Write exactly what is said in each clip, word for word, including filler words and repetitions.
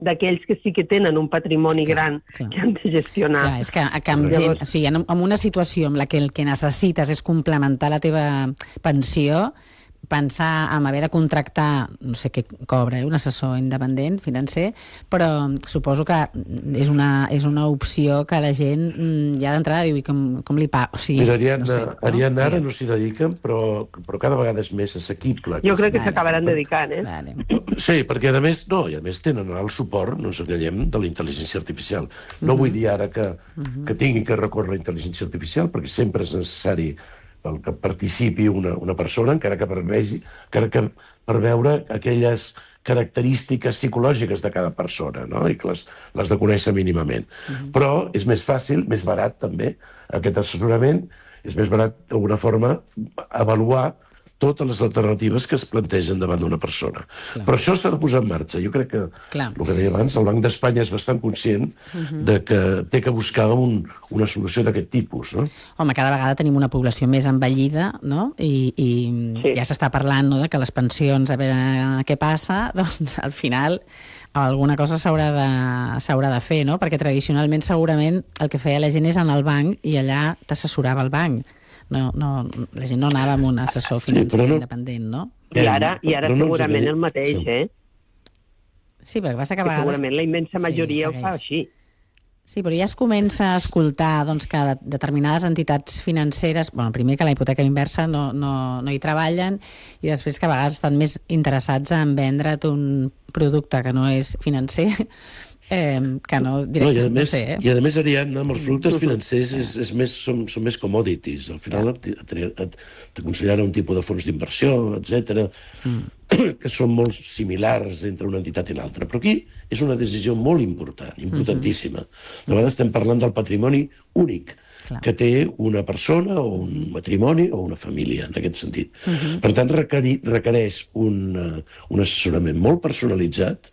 d'aquells que sí que tenen un patrimoni clar, gran clar. que han de gestionar. Clar, és que, que amb, gent, o sigui, en, en una situació en la que el que necessites és complementar la teva pensió, pensar en haver de contractar, no sé què cobra, eh, un assessor independent financer, però suposo que és una, és una opció que la gent ja d'entrada diu, i com, com li paga? O sigui, Mira, Ariadna, no sé, no? Ariadna ara no s'hi dediquen, però, però cada vegada és més assequible. Jo crec que Vale. s'acabaran dedicant, eh? Vale. Sí, perquè a més, no, i a més tenen el suport, no ens enganyem, de la intel·ligència artificial. No vull dir ara que, que tinguin que recórrer a la intel·ligència artificial, perquè sempre és necessari el que participi una, una persona, encara que per, vegi, encara que per veure aquelles característiques psicològiques de cada persona, no? I que les, les de conèixer mínimament. Uh-huh. Però és més fàcil, més barat també, aquest assessorament, és més barat d'alguna forma avaluar totes les alternatives que es plantegen davant d'una persona. Clar. Però això s'ha de posar en marxa. Jo crec que, Clar. el que deia abans, el Banc d'Espanya és bastant conscient uh-huh. de que té que buscar un, una solució d'aquest tipus, no? Home, cada vegada tenim una població més envellida, no? I, i sí. ja s'està parlant, no?, de que les pensions, a veure què passa, doncs al final alguna cosa s'haurà de, s'haurà de fer, no? Perquè tradicionalment segurament el que feia la gent és anar al banc i allà t'assessorava el banc. No, no, la gent no anava amb un assessor financer sí, no, independent, no? I ara, i ara no segurament el mateix, sí. eh? Sí, perquè passa que a vegades... Segurament la immensa majoria sí, ho fa així. Sí, però ja es comença a escoltar doncs, que determinades entitats financeres, bueno, primer que la hipoteca inversa no, no, no hi treballen, i després que a vegades estan més interessats en vendre't un producte que no és financer, Eh, que no, directe, no, i a més, no sé, eh? I a més, Ariadna, amb els productes financers és, és més, són, són més commodities. Al final t'aconsellaran un tipus de fons d'inversió, etcètera, mm. que són molt similars entre una entitat i l'altra. Però aquí és una decisió molt important, importantíssima. Mm-hmm. De vegades estem parlant del patrimoni únic Clar. que té una persona o un matrimoni o una família, en aquest sentit. Uh-huh. Per tant, requeri, requereix un, uh, un assessorament molt personalitzat,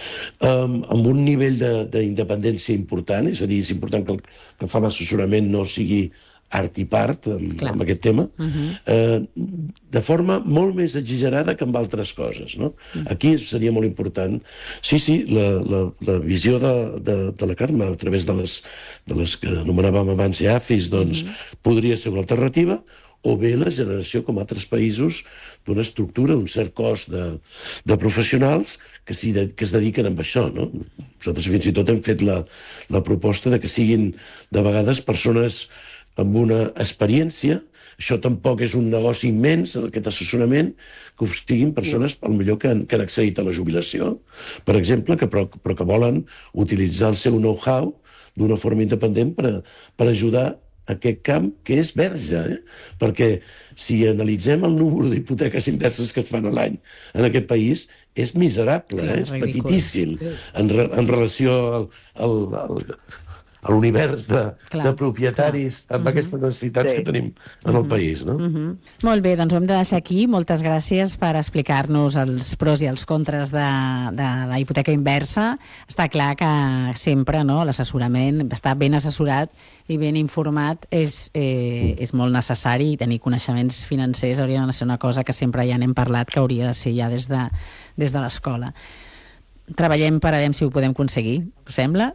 um, amb un nivell d'independència important, és a dir, és important que el que fa l'assessorament no sigui art i part amb, amb aquest tema, uh-huh. eh, de forma molt més exagerada que amb altres coses, no? Uh-huh. Aquí seria molt important. Sí, sí, la, la, la visió de, de, de la Carme a través de les, de les que anomenàvem abans I A F I S, doncs, uh-huh. podria ser una alternativa, o bé la generació, com altres països, d'una estructura, d'un cert cos de, de professionals que, si de, que es dediquen a això, no? Nosaltres fins i tot hem fet la, la proposta de que siguin, de vegades, persones amb una experiència. Això tampoc és un negoci immens, aquest assessorament, que siguin persones, potser que han, que han accedit a la jubilació, per exemple, que, però, però que volen utilitzar el seu know-how d'una forma independent per, per ajudar aquest camp que és verge, eh? Perquè si analitzem el número d'hipoteques inverses que es fan a l'any en aquest país, és miserable, Clar, eh? És ridícul. petitíssim en, re, en relació al, al, al a l'univers de, de propietaris clar. amb uh-huh. aquestes necessitats sí. que tenim en el uh-huh. país, no? Uh-huh. Molt bé, doncs ho hem de deixar aquí. Moltes gràcies per explicar-nos els pros i els contres de, de la hipoteca inversa. Està clar que sempre, no, l'assessorament, estar ben assessorat i ben informat és, eh, és molt necessari, i tenir coneixements financers hauria de ser una cosa que sempre ja n'hem parlat, que hauria de ser ja des de, des de l'escola. Treballem per a veure si ho podem aconseguir, us sembla?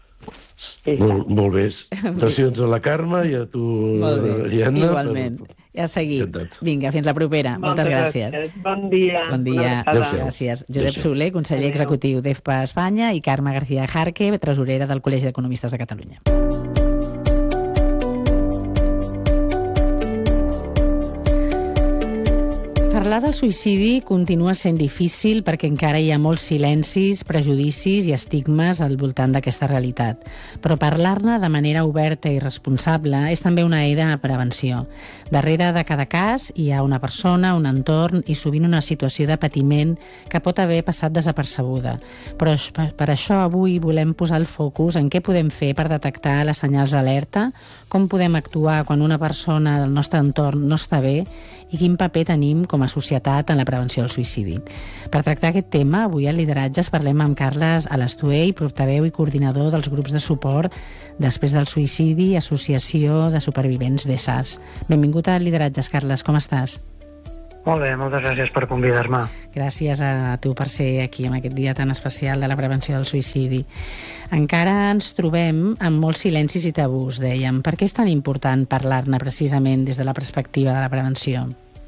Molt, molt bé. Gràcies a la Carme i a tu, Ariadna. Igualment. Per... Ja seguim. Vinga, fins la propera. Moltes, Moltes gràcies. gràcies. Bon dia. Bon dia. Gràcies. Josep Soler, conseller Adeu. executiu d'E F P A Espanya, i Carme García Jarque, tresorera del Col·legi d'Economistes de Catalunya. Parlar del suïcidi continua sent difícil perquè encara hi ha molts silencis, prejudicis i estigmes al voltant d'aquesta realitat. Però parlar-ne de manera oberta i responsable és també una eina de prevenció. Darrere de cada cas hi ha una persona, un entorn i sovint una situació de patiment que pot haver passat desapercebuda. Però per això avui volem posar el focus en què podem fer per detectar les senyals d'alerta, com podem actuar quan una persona del nostre entorn no està bé i quin paper tenim com a societat en la prevenció del suïcidi. Per tractar aquest tema, avui a Lideratges parlem amb Carles Alastuey, portaveu i coordinador dels grups de suport després del suïcidi, Associació de Supervivents d'E S A S. Benvingut a Lideratges, Carles, com estàs? Molt bé, moltes gràcies per convidar-me. Gràcies a tu per ser aquí en aquest dia tan especial de la prevenció del suïcidi. Encara ens trobem amb molts silencis i tabús, dèiem. Per què és tan important parlar-ne precisament des de la perspectiva de la prevenció?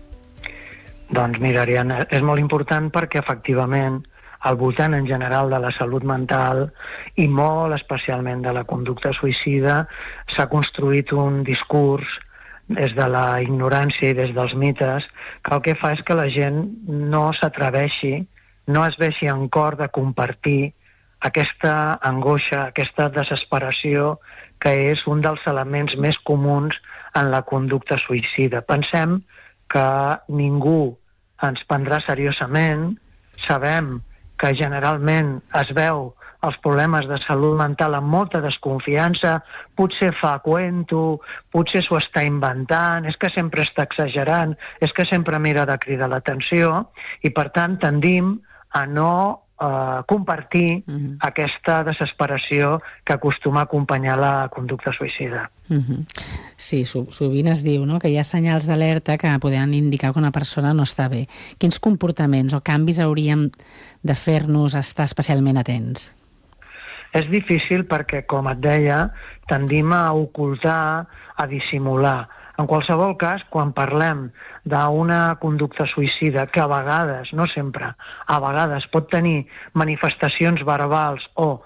Doncs mira, Ariadna, és molt important perquè efectivament al voltant en general de la salut mental i molt especialment de la conducta suïcida s'ha construït un discurs des de la ignorància i des dels mites, que el que fa és que la gent no s'atreveixi, no es veixi en cor de compartir aquesta angoixa, aquesta desesperació, que és un dels elements més comuns en la conducta suïcida. Pensem que ningú ens prendrà seriosament, sabem que generalment es veu els problemes de salut mental amb molta desconfiança, potser fa cuento, potser s'ho està inventant, és que sempre està exagerant, és que sempre mira de cridar l'atenció, i per tant tendim a no eh, compartir uh-huh. aquesta desesperació que acostuma a acompanyar la conducta suïcida. Uh-huh. Sí, sovint es diu, no?, que hi ha senyals d'alerta que poden indicar que una persona no està bé. Quins comportaments o canvis hauríem de fer-nos estar especialment atents? És difícil perquè, com et deia, tendim a ocultar, a dissimular. En qualsevol cas, quan parlem d'una conducta suïcida que a vegades, no sempre, a vegades pot tenir manifestacions verbals o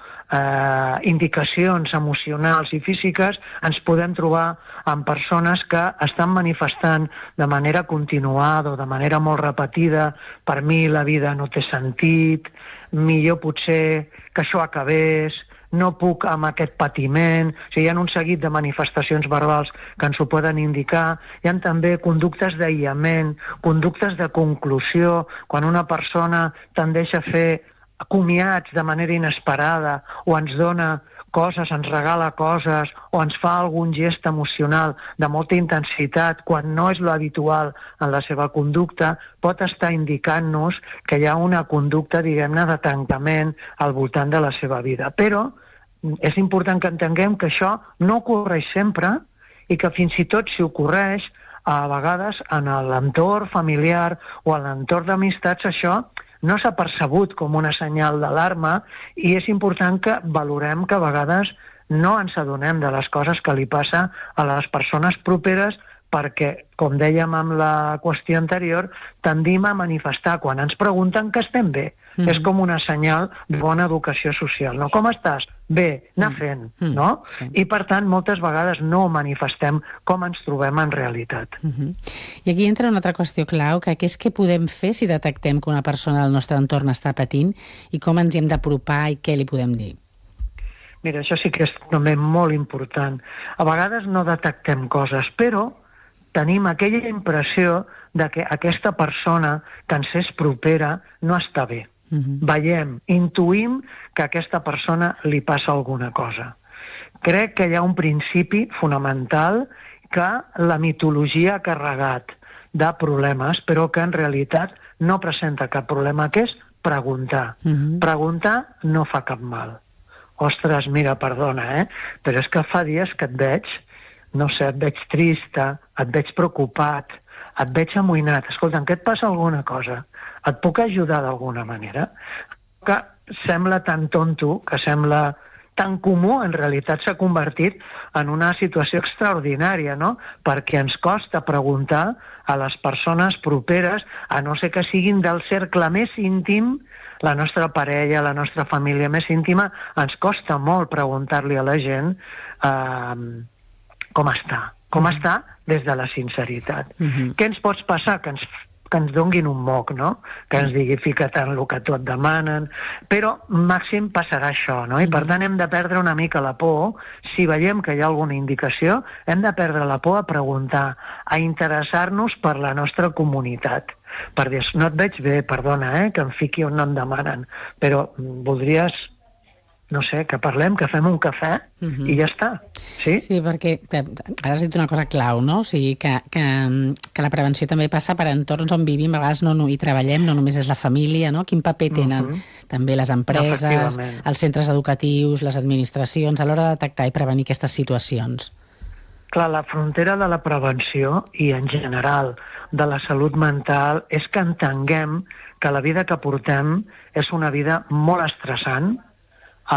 eh, indicacions emocionals i físiques, ens podem trobar amb persones que estan manifestant de manera continuada o de manera molt repetida: per mi la vida no té sentit, millor potser que això acabés, no puc amb aquest patiment. O sigui, hi ha un seguit de manifestacions verbals que ens ho poden indicar. Hi ha també conductes d'aïllament, conductes de conclusió, quan una persona tendeix a fer comiats de manera inesperada o ens dona coses, ens regala coses o ens fa algun gest emocional de molta intensitat quan no és lo habitual en la seva conducta, pot estar indicant-nos que hi ha una conducta, diguem-ne, de tancament al voltant de la seva vida. Però és important que entenguem que això no ocorreix sempre i que fins i tot si ocorreix, a vegades en l'entorn familiar o en l'entorn d'amistats això no s'ha percebut com una senyal d'alarma, i és important que valorem que a vegades no ens adonem de les coses que li passa a les persones properes, perquè, com dèiem amb la qüestió anterior, tendim a manifestar quan ens pregunten que estem bé. Mm. És com una senyal de bona educació social, no? Com estàs? Bé, anar fent, mm. no? Sí. I, per tant, moltes vegades no manifestem com ens trobem en realitat. Mm-hmm. I aquí entra una altra qüestió clau, que és què podem fer si detectem que una persona del nostre entorn està patint i com ens hi hem d'apropar i què li podem dir. Mira, això sí que és també molt important. A vegades no detectem coses, però tenim aquella impressió de que aquesta persona que ens és propera no està bé. Uh-huh. Veiem, intuïm que a aquesta persona li passa alguna cosa. Crec que hi ha un principi fonamental que la mitologia ha carregat de problemes, però que en realitat no presenta cap problema, que és preguntar. Uh-huh. Preguntar no fa cap mal. Ostres, mira, perdona, eh? però és que fa dies que et veig, no sé, et veig trista, et veig preocupat, et veig amoïnat. Escolta, què et passa alguna cosa? Et puc ajudar d'alguna manera? Que sembla tan tonto, que sembla tan comú, en realitat s'ha convertit en una situació extraordinària, no? Perquè ens costa preguntar a les persones properes, a no ser que siguin del cercle més íntim, la nostra parella, la nostra família més íntima, ens costa molt preguntar-li a la gent eh, com està, com mm. està des de la sinceritat. Mm-hmm. Què ens pots passar? Que ens, que ens donguin un moc, no? Que ens digui fica't en el que tu et demanen, però màxim passarà això, no? I per tant hem de perdre una mica la por. Si veiem que hi ha alguna indicació, hem de perdre la por a preguntar, a interessar-nos per la nostra comunitat. Per dir, no et veig bé, perdona, eh, que em fiqui on no em demanen, però voldries, no sé, que parlem, que fem un cafè uh-huh. i ja està. Sí? Sí, perquè ara has dit una cosa clau, no? O sigui, que, que, que la prevenció també passa per entorns on vivim, a vegades no, no hi treballem, no només és la família, no? Quin paper tenen uh-huh. també les empreses, els centres educatius, les administracions, a l'hora de detectar i prevenir aquestes situacions? Clar, la frontera de la prevenció i, en general, de la salut mental és que entenguem que la vida que portem és una vida molt estressant,